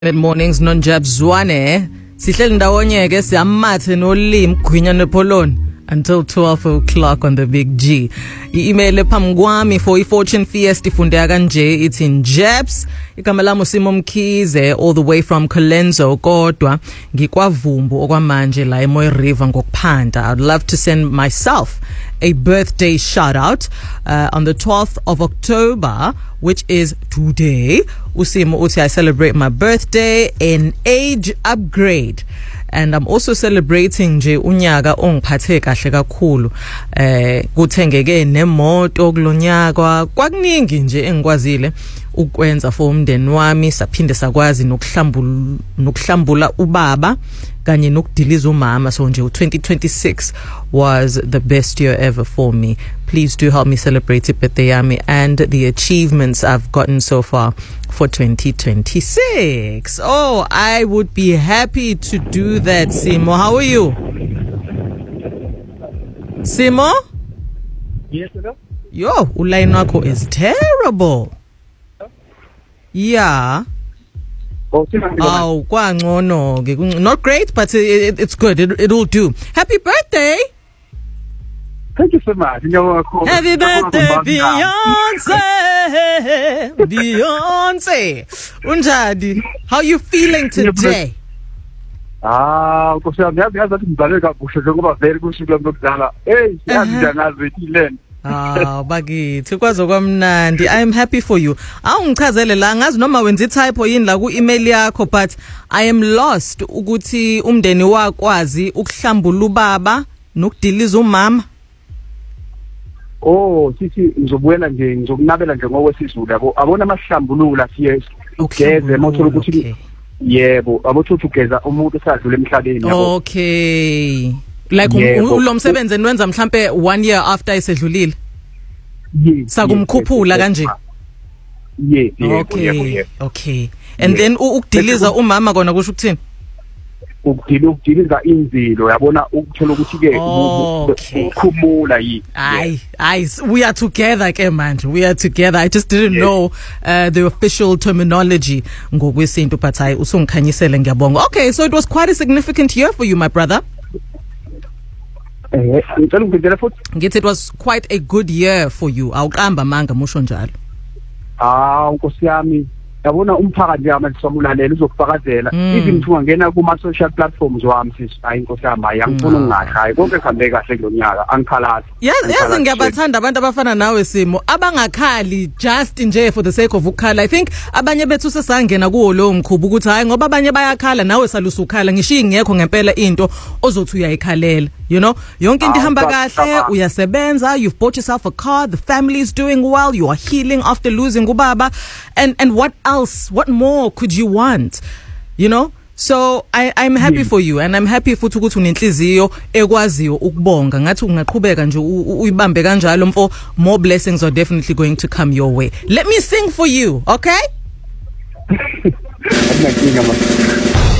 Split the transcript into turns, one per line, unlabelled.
Good mornings non-jab Zwane. Sihleli ndawonye ke siyamathe nolimi Gwinya nePoloni until 12 o'clock on the Big G. I-email ephambi kwami for i-Fortune Fiesta ifundeka kanje ithi Jabs igama lami uSimo Mkhize all the way from Colenso kodwa ngikwavumbu okwamanje la eMoy River ngokuphanda. I'd love to send myself a birthday shout out on the 12th of October, which is today. Usimo uthi I celebrate my birthday in age upgrade, and I'm also celebrating nje unyaka ongiphathe kahle kakhulu. Kuthengeke nemoto kulonyaka, kwakuningi nje engikwazile ukwenza for umndeni wami, saphinde sakwazi nokuhlambula ubaba kanye nokudiliza umama. So nje 2026 was the best year ever for me. Please do help me celebrate birthday yami and the achievements I've gotten so far for 2026. Oh, I would be happy to do that, Simo. How are you? Simo?
Yes, hello?
Yo, uline wakho is terrible. Yeah.
Oh,
kwangcono ke. Not great, but it's good. It'll do. Happy birthday.
Thank you so much.
Happy birthday, Beyonce. Beyonce. Unjani? How you feeling today?
Nkosi yami yazathi ngibhale kabuhle ngoba vele kusuku lokudala. Hey, siyazi iland.
Bakithi kwazo kwamnandi. I'm happy for you. Awungichazele la ngazi noma wenza itype yini la ku-email yakho, but I am lost ukuthi umndeni wakwazi ukuhlambula ubaba nokudiliza umama.
Oh, sithi ngizobuyela nje ngizokunabela nje ngokwesizulu yabo. Abona amahlambulula siye ugeze mothola ukuthi yebo, abothola ugeza umuntu osadlula emhlabeni yabo.
Okay. Like lo msebenzi enwenza mhlambe 1 year after isedlulile.
Yes.
Sakumkhuphula kanje.
Yes.
Okay. And then ukudiliza umama kona kusho ukuthini?
Ukudiliza inzilo yabona ukuthola ukuthi ke ukhumula yi.
Aye, we are together ke manje. We are together. I just didn't know the official terminology ngokwesintu, but hayi usungikhanyisele ngiyabonga. Okay, so it was quite a significant year for you, my brother. Ngithi it was quite a good year for you. Awuqamba manga musho njalo.
Nkosi yami yabona umphakathi nje somulalela uzokufakazela even ungangena kuma social platforms wami sithi hayi nkosi yami ayangifuna ungakhaya konke kuhambe kahle kulonyaka angikhalazi.
Yazi ngiyabathanda abantu abafana nawe Simo abangakhali just nje for the sake of ukukhala. I think abanye bethu sesangena kuwo lo mkhubu ukuthi hayi ngoba abanye bayakhala nawe salusa ukhala ngisho ingekho ngempela into ozothi uyayikhalela. You know, yonke into ihamba kahle, uyasebenza, you've bought yourself a car, the family is doing well, you are healing after losing ubaba, and what else? What more could you want? You know? So I'm happy for you, and I'm happy futhi ukuthi unenhliziyo ekwaziyo ukubonga. Ngathi ungaqhubeka nje uyibambe kanjalo mfo, more blessings are definitely going to come your way. Let me sing for you, okay?